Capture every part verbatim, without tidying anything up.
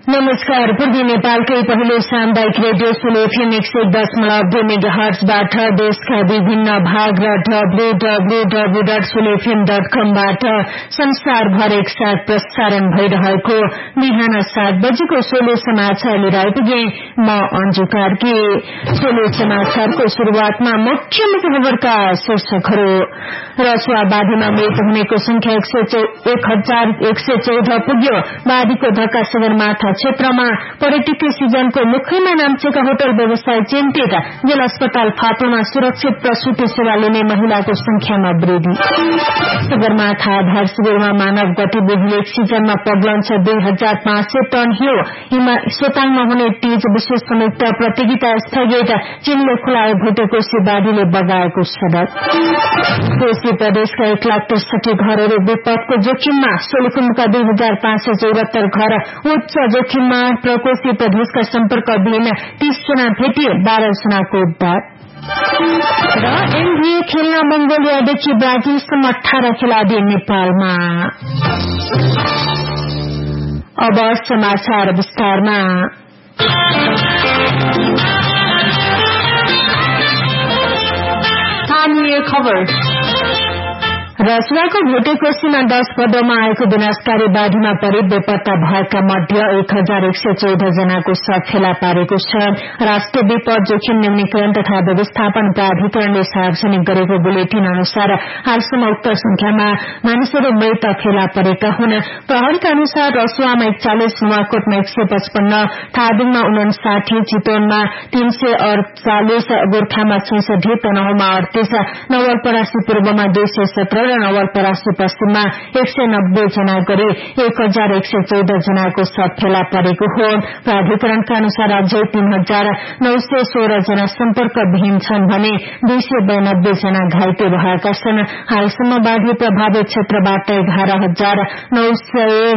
नमस्कार। पूर्वी नेपालकै पहिलो सामुदायिक रेडियो सोलो एफएम एक सय दशमलव दुई मेगाहर्जबाट देशका विभिन्न भाग र W W W dot solo FM dot कमबाट संसारभर एकसाथ प्रसारण भइरहेको बिहान सात बजेको सोलो समाचार लिएर आइपुगे। म अन्जु कार्की। सोलो समाचारको शुरूआतमा मुख्य मुख्य खबरका शीर्षकहरू। रसुवा बाढीमा मृत्यु हुनेको संख्या एक हजार एक सय चौध पुग्यो। बाढीको धक्का सगरमाथा क्षेत्रमा पर्यटकीय सिजनको मुखैमा नाम्चेका होटल व्यवसाय चिन्तित। जिल्ला अस्पताल फाटोमा सुरक्षित प्रसूति सेवा लिने महिलाको संख्यामा वृद्धि। सगरमाथा आधार शिविरमा मानव गतिविधि एक सिजनमा पग्लन्छ दुई हजार पाँच सय टन हिउँ। सोताङमा हुने तीज विशेष संयुक्त प्रतियोगिता स्थगित। चीनले खुलायो भुटेकोशी बाढीले बगाएको सड़क। कोशी प्रदेशका एक लाख त्रिसठी घरहरू विपदको जोखिममा। सोलुखुम्बुका दुई हजार पाँच सय चौरात्तर घर उच्च जोखिममा। प्रकोशी प्रदेशका सम्पर्कविहीन तीस जना भेटिए, बाह्र जनाको उद्धार। र एनबिए खेल्न मंगोलियादेखि ब्राजिलसम्म अठार खेलाडी नेपालमा। अब समाचार विस्तारमा। स्थानीय खबर। रसुवाको भुटेकोशीमा दश भदौमा आएको विनाशकारी बाढीमा परि बेपत्ता भएका मध्ये एक हजार एक सय चौध जनाको शव फेला पारेको छ। राष्ट्रिय विपद जोखिम न्यूनीकरण तथा व्यवस्थापन प्राधिकरणले सार्वजनिक गरेको बुलेटिन अनुसार हालसम्म उक्त संख्यामा मानिसहरू मृत फेला परेका हुन्। प्रहरीका अनुसार रसुवामा एकचालिस, नुवाकोटमा एक सय पचपन्न, थादुङमा उनासाठी, चितवनमा तीन सय अड़चालिस, गोर्खामा छैसठी, तनहुमा अड़तीस, नवलपरासी पूर्वमा दुई सय सत्र र नवलपरासी पश्चिममा एक सय नब्बे जना गरी एक हजार एक सय चौध जनाको शव फेला परेको हो। प्राधिकरणका अनुसार अझै तीन हजार नौ सय सोह्र जना सम्पर्कविहीन छन् भने दुई सय बयानब्बे जना घाइते भएका छन्। हालसम्म बाढी प्रभावित क्षेत्रबाट एघार हजार नौ सय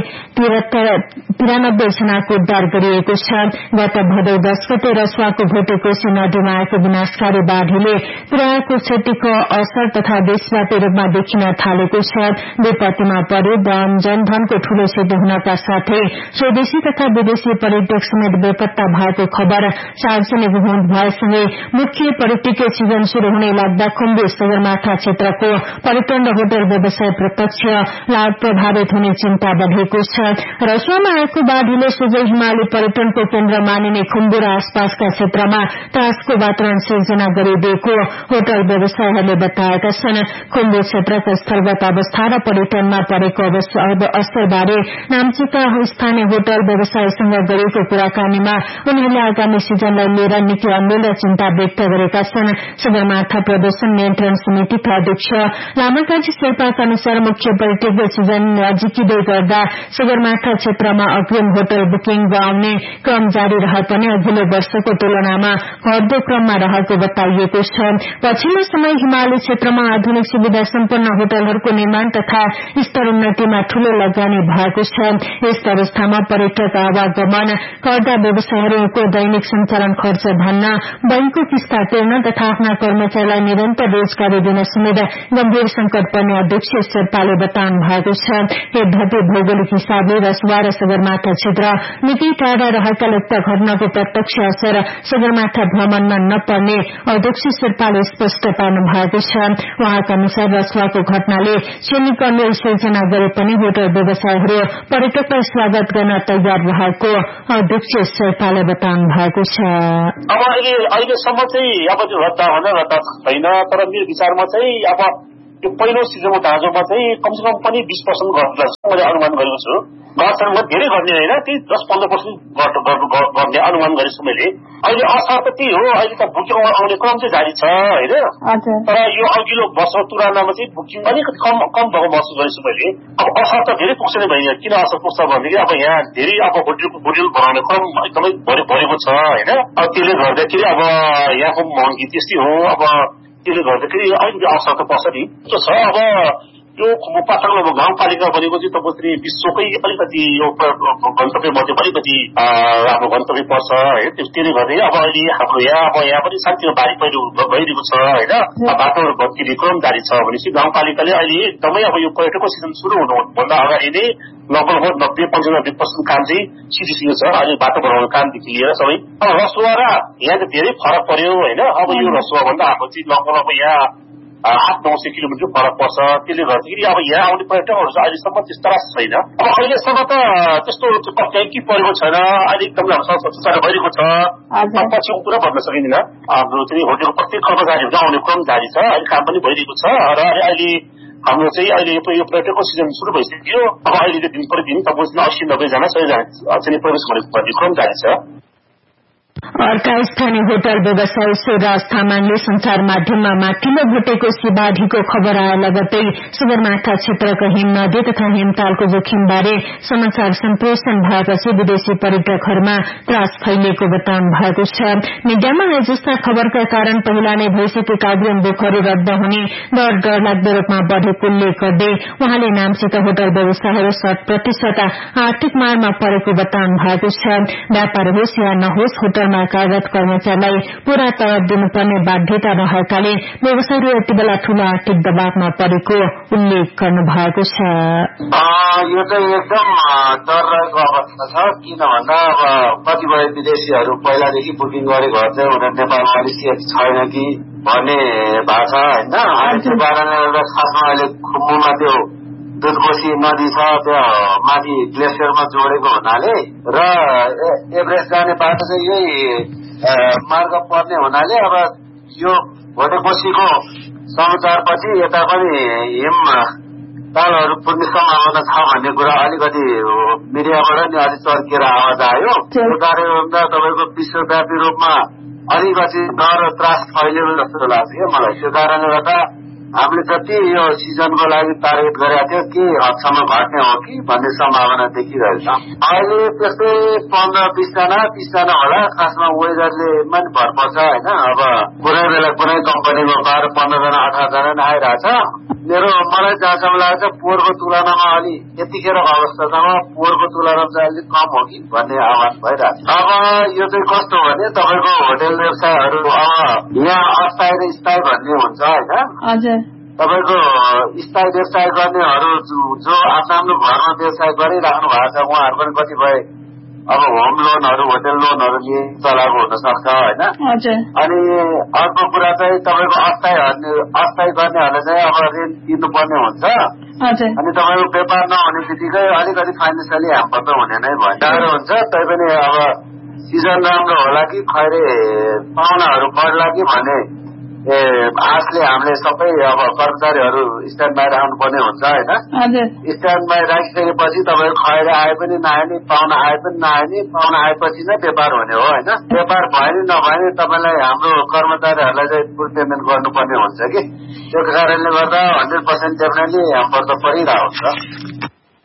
तिरानब्बे जनाको उद्धार गरिएको छ। गत भदौ दश गते रसुवाको भुटेकोशी नदीमा आएको विनाशकारी बाढीले पुर्याएको क्षतिको असर तथा देशव्यापी रूपमा देखिन थालेको छ। विपत्तिमा परि वन जनधनको ठूलो क्षति हुनका साथै स्वदेशी तथा विदेशी पर्यटक समेत बेपत्ता भएको खबर सार्वजनिक भएसँगै मुख्य पर्यटकीय सिजन शुरू हुने लाग्दा खुम्बु सगरमाथा क्षेत्रको पर्यटन र होटल व्यवसाय प्रत्यक्ष लाभ प्रभावित हुने चिन्ता बढ़ेको छ। रसुवामा आएको बाढीले सोझै हिमाली पर्यटनको केन्द्र मानिने खुम्बु र आसपासका क्षेत्रमा त्रासको वातावरण सिर्जना गरिदिएको होटल व्यवसायहरूले बताएका छन्। खुम्बु क्षेत्रको स्थलगत अवस्था र पर्यटनमा परेको असरबारे नाम्चीका स्थानीय होटल व्यवसायसँग गरेको कुराकानीमा उनीहरूले आगामी सिजनलाई लिएर निकै अमूल र चिन्ता व्यक्त गरेका छन्। सगरमाथा प्रदूषण नियन्त्रण समितिका अध्यक्ष लामाकाजी शेर्पाका अनुसार मुख्य पर्यटकीय सिजन नजिकै गर्दा सगरमाथा क्षेत्रमा अग्रिम होटल बुकिङ आउने क्रम जारी रहे पनि अघिल्लो वर्षको तुलनामा घट्दो क्रममा रहेको बताइएको छ। पछिल्लो समय हिमाली क्षेत्रमा आधुनिक सुविधा सम्पन्न होटलहरूको निर्माण तथा स्तर उन्नतिमा ठूलो लगानी भएको छ। यस्तो अवस्थामा पर्यटक आवागमन गर्दा व्यवसायहरूको दैनिक सञ्चालन खर्च भन्न, बैंकको किस्ता तिर्न तथा आफ्ना कर्मचारीलाई निरन्तर रोजगारी दिन समेत गम्भीर संकट पर्ने अध्यक्ष शेर्पाले बताउनु भएको छ। यद्यपि भौगोलिक हिसाबले रसुवा र सगरमाथा क्षेत्र निकै टाढा रहेकाले उक्त घटनाको प्रत्यक्ष असर सगरमाथा भ्रमणमा नपर्ने अध्यक्ष शेर्पाले स्पष्ट पार्नु भएको छ। उहाँका अनुसार रसुवाको घटनाले क्षणिक अनुल सिर्जना गरे पनि होटल व्यवसायहरू पर्यटकलाई स्वागत गर्न तयार रहेको अध्यक्ष शेर्पाले बताउनु भएको छ। अब अहिले अहिलेसम्म चाहिँ अब त्यो रद्द हुन रद्द छैन, तर मेरो विचारमा चाहिँ अब त्यो पहिलो सिजनको दाँजोमा चाहिँ कमसेकम पनि बीस पर्सेन्ट घट्ला मैले अनुमान गरेको छु। गर्छन् धेरै घट्ने होइन, त्यही दस पन्ध्र पर्सेन्ट गर्ने अनुमान गरेको छु मैले। अहिले असार त त्यही हो, अहिले त बुकिङ आउने क्रम चाहिँ जारी छ होइन, तर यो अघिल्लो वर्षको तुलनामा चाहिँ बुकिङ अलिकति कम कम भएको महसुस गरेछु मैले। अब असार त धेरै पुग्छ नै भइयो। किन असर पुग्छ भनेदेखि अब यहाँ धेरै अब होटलको होटल बनाउने क्रम एकदमै बढेको छ होइन। अब त्यसले गर्दाखेरि अब यहाँको महँगी त्यस्तै हो। अब त्यसले गर्दाखेरि अलिकति असर त पर्छ नि। त्यो छ अब यो पात्रको गाउँपालिका भनेको चाहिँ तपाईँ विश्वकै अलिकति यो गन्तव्य मध्ये अलिकति हाम्रो गन्तव्य पर्छ है। त्यसले गर्दै अब अहिले हाम्रो यहाँ अब यहाँ पनि शान्तिमा बारी पहिरो भइरहेको छ होइन, बाटोहरू भत्किने क्रम जारी छ भनेपछि गाउँपालिकाले अहिले एकदमै अब यो पर्यटकको सिजन सुरु हुनुभन्दा अगाडि नै लगभग नब्बे पन्चानब्बे पर्सेन्ट काम चाहिँ सिधिसकेको छ। अहिले बाटो बनाउने कामदेखि लिएर सबै अब रसुवा र यहाँ चाहिँ धेरै फरक पर्यो होइन। अब यो रसुवा भन्दा अब चाहिँ लगभग अब यहाँ आठ नौ सय किलोमिटर फरक पर्छ। त्यसले गर्दाखेरि अब यहाँ आउने पर्यटकहरू चाहिँ अहिलेसम्म त्यस्तो रास छैन। अब अहिलेसम्म त त्यस्तो कम्ती परेको छैन, अहिले एकदम सुचारू भइरहेको छ। पछिको कुरा भन्न सकिँदैन। हाम्रो चाहिँ होटेलको प्रत्येक कर्मचारीहरू आउने क्रम जारी छ, अहिले काम पनि भइरहेको छ र अहिले हाम्रो चाहिँ अहिले यो पर्यटकको सिजन सुरु भइसक्यो। अब अहिले दिन प्रतिदिन तपाईँसँग अस्सी नब्बेजना सयजना चाहिँ प्रवेश गर्ने क्रम जारी छ। अर्का स्थानीय होटल व्यवसायी शिवराज तामाङले संचार माध्यममा माथिल्लो भुटेको शिवाधिको खबर आए लगत्तै सगरमाथा क्षेत्रको हिम नदी तथा हिमतालको जोखिमबारे समाचार सम्प्रेषण भएपछि विदेशी पर्यटकहरूमा त्रास फैलिएको बताउनु भएको छ। मिडियामा आए जस्ता खबरका कारण पहिला नै भइसकेका अग्रिम बुकहरू रद्द हुने दर डरलाग्दो रूपमा बढेको उल्लेख गर्दै उहाँले नाम्चीका होटल व्यवसायहरू शत प्रतिशत आर्थिक मारमा परेको बताउनु भएको छ। व्यापार होस् या नहोस् होटलमा कार्यरत कर्मचारीलाई पूरा तलब दिनुपर्ने बाध्यता रहेकाले व्यवसायीहरू यति बेला ठूलो आर्थिक दबावमा परेको उल्लेख गर्नु भएको छ। यो चाहिँ एकदम डर रहेको अवस्था छ। किन भन्दा अब कतिपय विदेशीहरू पहिलादेखि बुकिङ गरेको चाहिँ उनीहरू नेपालमा अलिक सेफ छैन कि भन्ने भएको छ होइन। अनि त्यो कारणले गर्दा खासमा अहिले खुम्बुमा त्यो दुधकोशी नदी छ, त्यो माथि ग्लेसियरमा जोडेको हुनाले र एभरेस्ट जाने बाटो चाहिँ यही मार्ग पर्ने हुनाले अब यो भोटेकोशीको समाचारपछि यता पनि हिम तालहरू पुग्ने सम्भावना छ भन्ने कुरा अलिकति मिडियाबाट नि अलिक चर्किएर आवाज आयो। त्यो कारणले गर्दा तपाईँको विश्वव्यापी रूपमा अलिकति डर र त्रास फैलिएको जस्तो लाग्छ क्या मलाई। त्यो कारणले गर्दा हामीले जति यो सिजनको लागि टार्गेट गरेका थियो के हदसम्म घट्ने हो कि भन्ने सम्भावना देखिरहेको छ। अहिले त्यस्तै पन्ध्र बिसजना तिसजना होला। खासमा वेदरले पनि भर पर्छ होइन। अब कुनै बेला कुनै कम्पनीको बाह्र पन्ध्रजना अठारजना नै आइरहेछ। मेरो मलाई जहाँसम्म लाग्छ पोहोरको तुलनामा अलि यतिखेरको अवस्थासम्म पोहोरको तुलनामा चाहिँ अलिक कम हो कि भन्ने आवाज भइरहेछ। अब यो चाहिँ कस्तो भने तपाईँको होटेल व्यवसायहरू अब यहाँ अस्थायी र स्थायी भन्ने हुन्छ होइन। तपाईँको स्थायी व्यवसाय गर्नेहरू जो आफ्नो आफ्नो घरमा व्यवसाय गरिराख्नु भएको छ उहाँहरू पनि कतिपय अब होम लोनहरू होटेल लोनहरू लिए चलाएको हुन सक्छ होइन। अनि अर्को कुरा चाहिँ तपाईँको अस्थायी अस्थायी गर्नेहरूले चाहिँ अब रेन्ट दिनुपर्ने हुन्छ। अनि तपाईँको व्यापार नहुने बित्तिकै अलिकति फाइनेन्सियली ह्याम्पर त हुने नै भयो, गाह्रो हुन्छ। तैपनि अब सिजन राम्रो होला कि खैरे पाहुनाहरू बढ्ला कि भन्ने ए आशले हामीले सबै अब कर्मचारीहरू स्ट्यान्ड बाई राख्नु पर्ने हुन्छ होइन। स्ट्यान्ड बाई राखिसकेपछि तपाईँ खैरे आए पनि नआए नि, पाहुना आए पनि नआए नि, पाहुना आएपछि नै व्यापार हुने हो होइन। व्यापार भयो नि नभए नि तपाईँलाई हाम्रो कर्मचारीहरूलाई चाहिँ फुल पेमेन्ट गर्नुपर्ने हुन्छ कि। त्यो कारणले गर्दा हन्ड्रेड पर्सेन्ट डेफिनेटली ह्याम्पर त परिरहेको हुन्छ।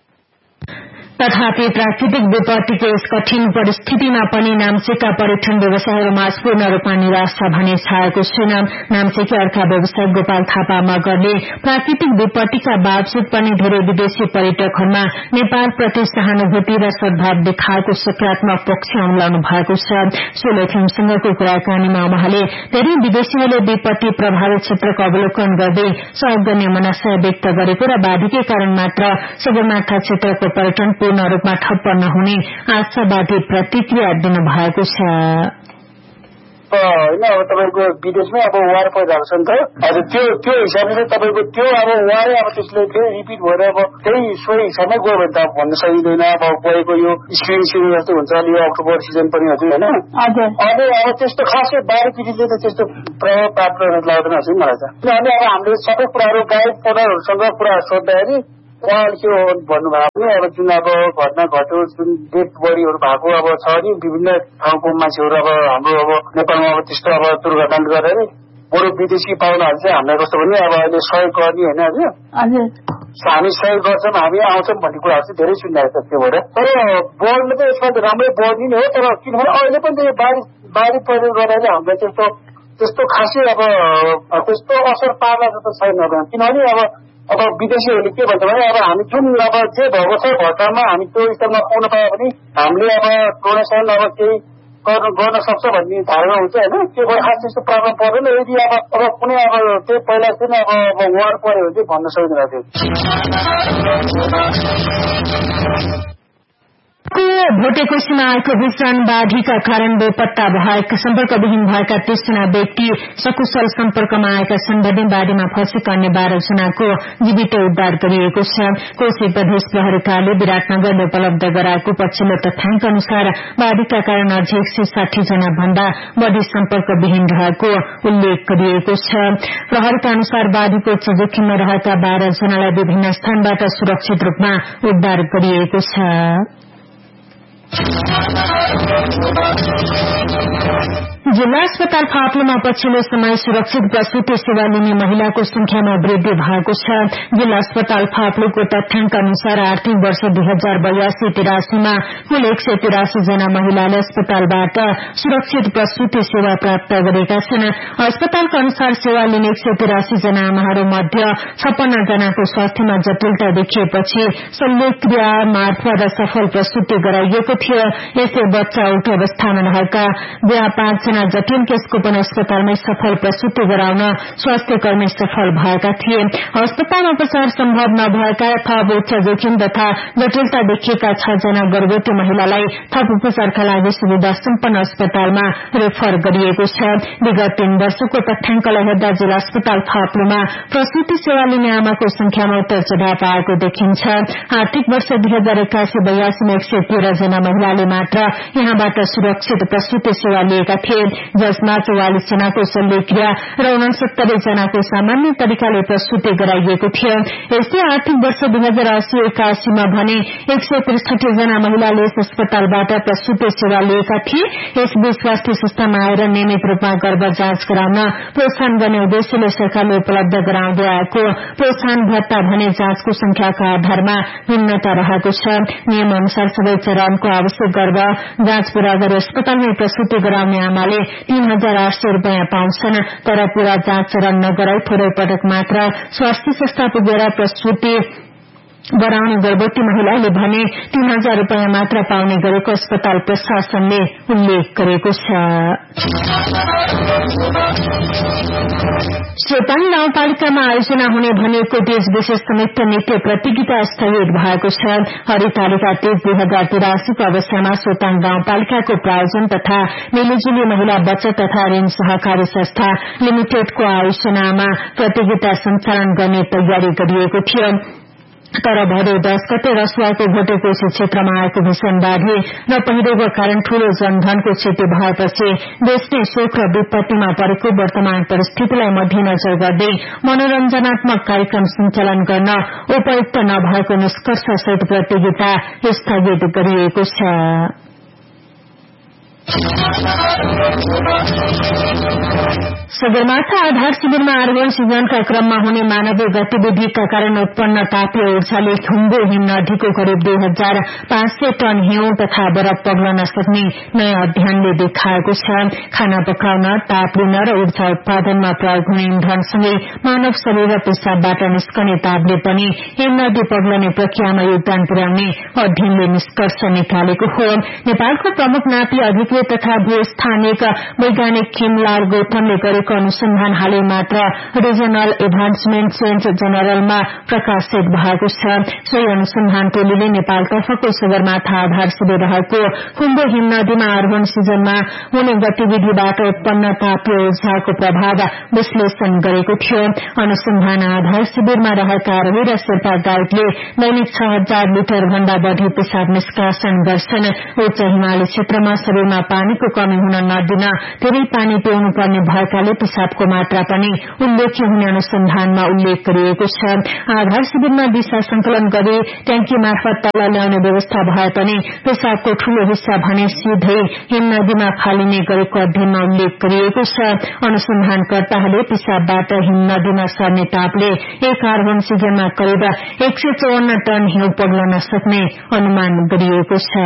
तथापि प्राकृतिक विपत्तिको यस कठिन परिस्थितिमा पनि नाम्चीका पर्यटन व्यवसायहरूमा पूर्ण रूपमा निराशा भने छाएको छैन। नाम्चीका अर्का व्यवसायी गोपाल थापा मगरले प्राकृतिक विपत्तिका बावजुद पनि धेरै विदेशी पर्यटकहरूमा नेपालप्रति सहानुभूति र सद्भाव देखाएको सकारात्मक पक्ष अम्लाउनु भएको छ। सोलेखिमसँगको कुराकानीमा उहाँले धेरै विदेशीहरूले विपत्ति प्रभावित क्षेत्रको अवलोकन गर्दै सहयोग गर्ने मनाशय व्यक्त गरेको र बाढीकै कारण मात्र सगरमाथा क्षेत्रको पर्यटन पूर्ण रूपमा ठप्प नहुने आशावादी प्रतिक्रिया दिनुभएको छ। होइन अब तपाईँको विदेशमै अब वार भइरहेको छ नि त। हजुर त्यो त्यो हिसाबले तपाईँको त्यो अब वारै अब त्यसले फेरि रिपिट भएर अब त्यही सोही हिसाबमै गयो भने त अब भन्न सकिँदैन। अब गएको यो स्प्रिङ सिजन जस्तो हुन्छ यो अक्टोबर सिजन पनि हजुर होइन। अनि अब त्यस्तो खासै बाह्र पिँढीले त त्यस्तो प्रभाव पार्न लाग्दैन हजुर मलाई त। किनभने अब हामीले सबै कुराहरू गाइड पोडरहरूसँग कुरा सोद्धाखेरि उहाँले के भन्नुभएको पनि अब जुन अब घटना घट्यो जुन डेथ बडीहरू भएको अब छ नि विभिन्न ठाउँको मान्छेहरू अब हाम्रो अब नेपालमा अब त्यस्तो अब दुर्घटनाले गर्दा बरु विदेशी पाहुनाहरू चाहिँ हामीलाई कस्तो भने अब अहिले सहयोग गर्ने होइन हजुर। हामी सहयोग गर्छौँ हामी आउँछौँ भन्ने कुराहरू चाहिँ धेरै सुनिरहेको छ। त्यो भएर तर बढ्नु त यसमा त राम्रै बढ्ने नै हो। तर किनभने अहिले पनि यो बाढी बाढी पहिरो गर्दाखेरि हामीलाई त्यस्तो त्यस्तो खासै अब त्यस्तो असर पार्ला जस्तो छैन। किनभने अब अब विदेशीहरूले के भन्छ भने अब हामी जुन अब जे भएको छ भर्खरमा हामी त्यो स्तरमा पाउन पायो भने हामीले अब डोनेसन अब केही गर्न सक्छ भन्ने धारणा हुन्छ होइन। त्यो भएर खास त्यस्तो प्रब्लम पर्दैन। यदि अब अब कुनै अब त्यही पहिला चाहिँ अब अब वार पर्यो भने चाहिँ भन्न सक्दैन थियो। भोटेकोसीमा आएको भीषण बाढीका कारण बेपत्ता भएका सम्पर्कविहीन भएका तीसजना व्यक्ति सकुशल सम्पर्कमा आएका छन् भने बाढीमा फँसेका अन्य बाह्र जनाको जीवित उद्धार गरिएको छ। कोशी प्रदेश प्रहरी कार्यालय विराटनगरले उपलब्ध गराएको पछिल्लो तथ्याङ्क अनुसार बाढीका कारण अझ एक सय साठी जना भन्दा बढ़ी सम्पर्कविहीन रहेको उल्लेख गरिएको छ। प्रहरीका अनुसार बाढीको जोखिममा रहेका बाह्र जनालाई विभिन्न स्थानबाट सुरक्षित रूपमा उद्धार गरिएको छ। जिल्ला अस्पताल फाप्लोमा पछिल्लो समय सुरक्षित प्रसूति सेवा लिने महिलाको संख्यामा वृद्धि भएको छ। जिल्ला अस्पताल फाप्लोको तथ्याङ्क अनुसार आर्थिक वर्ष दुई हजार बयासी तिरासीमा कुल एक सय तिरासी जना महिलाले अस्पतालबाट सुरक्षित प्रसूति सेवा प्राप्त गरेका छन्। अस्पतालका अनुसार सेवा लिने एक सय तिरासी जना आमाहरू मध्ये छप्पन्न जनाको स्वास्थ्यमा जटिलता देखिएपछि शल्यक्रिया मार्फत सफल प्रसूति गराइएको थियो। यसै बच्चा उक्त अवस्थामा रहेका पाँच जना जटिल केसको पनि अस्पतालमै सफल प्रसूति गराउन स्वास्थ्य कर्मी सफल भएका थिए। अस्पतालमा उपचार सम्भव नभएका थप उच्च जोखिम तथा जटिलता देखिएका छ जना गर्भवती महिलालाई थप उपचारका लागि सुविधा सम्पन्न अस्पतालमा रेफर गरिएको छ। विगत तीन वर्षको तथ्याङ्कलाई हेर्दा जिल्ला अस्पताल फाप्लोमा प्रसूति सेवा लिने आमाको संख्यामा उतार चढ़ाव आएको देखिन्छ। आर्थिक वर्ष दुई हजार एक्कासी बयासीमा एक सय तेह्र जना महिलाले मात्र यहाँबाट सुरक्षित प्रसूति सेवा लिएका थिए, जसमा चौवालिस जनाको शल्यक्रिया र उनसत्तरी जनाको सामान्य तरिकाले प्रसूति गराइएको थियो। यस्तै आर्थिक वर्ष दुई हजार अस्सी एकासीमा भने एक सय त्रिसठी जना महिलाले यस अस्पतालबाट प्रसूति सेवा लिएका थिए। यसबीच स्वास्थ्य संस्थामा आएर नियमित रूपमा गर्भ जाँच गराउन प्रोत्साहन गर्ने उद्देश्यले सरकारले उपलब्ध गराउँदै आएको प्रोत्साहन भत्ता भने जाँचको संख्याका आधारमा भिन्नता रहेको छ। नियम अनुसार सबै चरणको आवश्यक गर्भ जाँच पूरा गरी अस्पतालमै प्रसूति गराउने आमाले तीन हजार आठ सय रूपियाँ पाउँछन्। तर पूरा जाँच चरण नगराई थोरै पटक मात्र स्वास्थ्य संस्था पुगेर प्रसूति गराउने गर्भवती महिलाले भने तीन हजार रूपियाँ मात्र पाउने गरेको अस्पताल प्रशासनले उल्लेख गरेको छ। सोताङ गाउँपालिकामा आयोजना हुने भनिएको देश विशेष संयुक्त नृत्य प्रतियोगिता स्थगित भएको छ। हरितालिका तीज दुई हजार तिरासीको अवसरमा सोताङ गाउँपालिकाको प्रायोजन तथा मिलिजुली महिला बचत तथा ऋण सहकारी संस्था लिमिटेडको आयोजनामा प्रतियोगिता सञ्चालन गर्ने तयारी गरिएको थियो। तर भदौ दश गते रसुवाको भोटेकोशी क्षेत्रमा आएको भीषण बाढ़ी र पहिरोको कारण ठूलो जनधनको क्षति भएपछि देशले शोक र विपत्तिमा परेको वर्तमान परिस्थितिलाई मध्यनजर गर्दै मनोरञ्जनात्मक कार्यक्रम सञ्चालन गर्न उपयुक्त नभएको निष्कर्षसहित प्रतियोगिता स्थगित गरिएको छ। सगरमाथा आधार शिविरमा आरोहण सिजनका क्रममा हुने मानवीय गतिविधिका कारण उत्पन्न तापीय ऊर्जाले थुम्बो हिम नदीको करिब दुई हजार पाँच सय टन हिउँ तथा बरफ पग्लन सक्ने नयाँ अध्ययनले देखाएको छ। खाना पकाउन, ताप लिन र ऊर्जा उत्पादनमा प्रयोग हुने इन्धनसँगै मानव शरीर र पेशाबबाट निस्कने तापले पनि हिम नदी पग्लने प्रक्रियामा योगदान पुर्याउने अध्ययनले निष्कर्ष निकालेको हो। नेपालको प्रमुख नापी अधिकृत तथा भूस्थानिक वैज्ञानिक खिमलाल गौतमले गरेको अनुसन्धान हालै मात्र रिजनल एडभान्समेन्ट सेन्टर जनरलमा प्रकाशित भएको छ। सोही अनुसन्धान टोलीले नेपालतर्फको सगरमाथा आधार शिविर रहेको खुम्बु हिम नदीमा आरोहण सिजनमा हुने गतिविधिबाट उत्पन्न तापीय ऊर्जाको प्रभाव विश्लेषण गरेको थियो। अनुसन्धान आधार शिविरमा रहेका आरोही र शेर्पा गाइडले दैनिक छ हजार लिटर भन्दा बढ़ी पेशाब निष्कासन गर्छन्। उच्च हिमाली क्षेत्रमा शरीरमा पानीको कमी हुन नदिन धेरै पानी पिउनु पर्ने भएकाले पेशाबको मात्रा पनि उल्लेख्य हुने अनुसन्धानमा उल्लेख गरिएको छ। आधार शिविरमा दिशा संकलन गरी ट्याङ्की मार्फत तल ल्याउने व्यवस्था भए पनि पेशाबको ठूलो हिस्सा भने सिधै हिम नदीमा फालिने गरेको अध्ययनमा उल्लेख गरिएको छ। अनुसन्धानकर्ताहरूले पेशाबबाट हिम नदीमा सर्ने तापले एक आरोहण सिजनमा करिब एक सय चौवन्न टन हिउँ पग्लन सक्ने अनुमान गरिएको छ।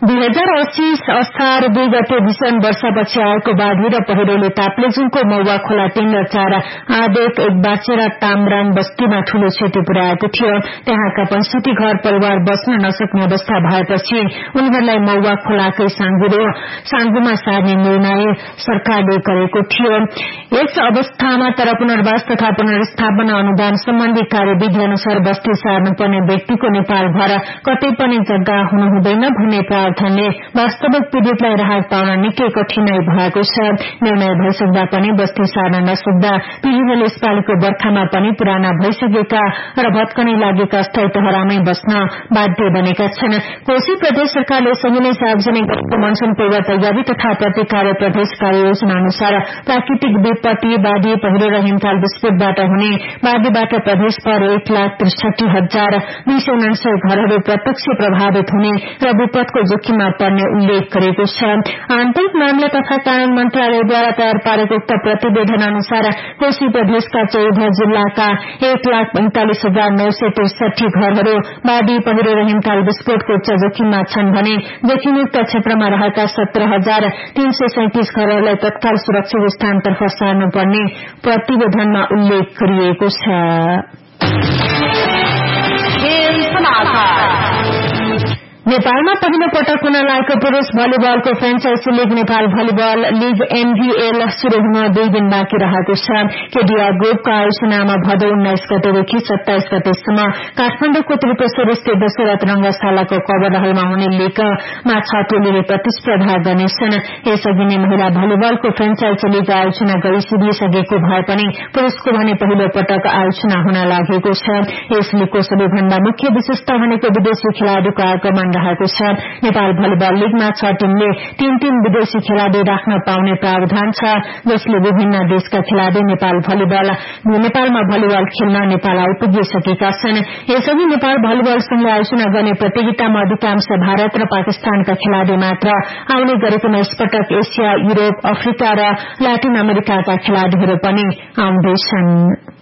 दुई हजार अस्सी असार दुई गते भीषण वर्षापछि आएको बाढ़ी र पहिरोले ताप्लेजुङको मौवा खोला तीन र चार आदेक एक बाचेरा तामराङ बस्तीमा ठूलो क्षति पुर्याएको थियो। त्यहाँका पैंसठी घर परिवार बस्न नसक्ने अवस्था भएपछि उनीहरूलाई मौवा खोलाकै साङ्गुमा सार्ने निर्णय सरकारले गरेको थियो। यस अवस्थामा तर पुनर्वास तथा पुनर्स्थापना अनुदान सम्बन्धी कार्यविधि अनुसार बस्ती सार्नुपर्ने व्यक्तिको नेपालभर कतै पनि जग्गा हुनु हुँदैन भन्ने प्रावधानले वास्तविक पीड़ितलाई राहत पाउन निकै कठिनाई भएको छ। निर्णय भइसक्दा पनि बस्ती सार्न नसक्दा पीड़ितले यसपालिको बर्खामा पनि पुराना भइसकेका र भत्कनै लागेका स्थायी टहरामै बस्न बाध्य बनेका छन्। कोशी प्रदेश सरकारले सही नै सार्वजनिक गरेको मनसून पूर्व तयारी तथा प्रतिकार प्रदेश कार्ययोजना अनुसार प्राकृतिक विपत्ति बाढ़ी पहिरो र हिमताल विस्फोटबाट हुने बाढ़ीबाट प्रदेश पर एक लाख त्रिसठी हजार दुई सय उनासय घरहरू प्रत्यक्ष प्रभावित हुने र विपदको जोखिममा पर्ने उल्लेख गरेको छ। आन्तरिक मामला तथा कानून मन्त्रालयद्वारा तयार पारेको उक्त प्रतिवेदन अनुसार कोशी प्रदेशका चौध जिल्लाका एक लाख पैंतालिस हजार नौ सय त्रिसठी घरहरू बाढ़ी पहिरो र हिमताल विस्फोटको उच्च जोखिममा छन् भने जोखिमयुक्त क्षेत्रमा रहेका सत्र हजार तीन सय सैंतिस घरहरूलाई तत्काल सुरक्षित स्थानतर्फ सार्नुपर्ने प्रतिवेदनमा उल्लेख गरिएको छ। नेपालमा पहिलो पटक हुन लागेको पुरूष भलिबलको franchise league Nepal volleyball league NVL शुरू हुन दुई दिन बाँकी रहेको छ। केडिया ग्रुपको आयोजनामा भदौ उन्नाइस गतेदेखि सत्ताइस गतेसम्म काठमाडौँको त्रिपुरेश्वर स्थित दशरथ रंगशालाको कवर हलमा हुने लीगमा छ टोलीले प्रतिस्पर्धा गर्नेछन्। यसअघि नै महिला भलिबलको फ्रेन्चाइजी लीग आयोजना गरिसकिसकेको भए पनि पुरूषको भने पहिलो पटक आयोजना हुन लागेको छ। यस लीगको सबैभन्दा मुख्य विशेषता भनेको विदेशी खेलाड़ीको आगमन रहेको छ। नेपाल भलिबल लीगमा छ टीमले तीन तीन विदेशी खेलाड़ी राख्न पाउने प्रावधान छ, जसले विभिन्न देशका खेलाड़ी नेपाल भलिबल नेपालमा भलिबल खेल्न नेपाल आइपुगिसकेका छन्। यसअघि नेपाल भलिबल संघले आयोजना गर्ने प्रतियोगितामा अधिकांश भारत र पाकिस्तानका खेलाड़ी मात्र आउने गरेकोमा यसपटक एसिया, युरोप, अफ्रिका र ल्याटिन अमेरिकाका खेलाड़ीहरू पनि आउँदैछन्।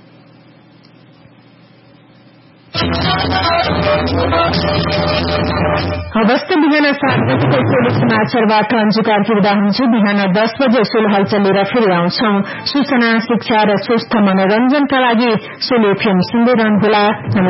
अवस्था बिहान सात बजेको सोलो समाचारबाट अन्जु कार्की विदा हुन्छु। बिहान दस बजे सोलो हलचल लिएर फेरि आउँछौ। सूचना, शिक्षा र स्वस्थ मनोरञ्जनका लागि सोलो एफएम सुन्दै रहनुहोला।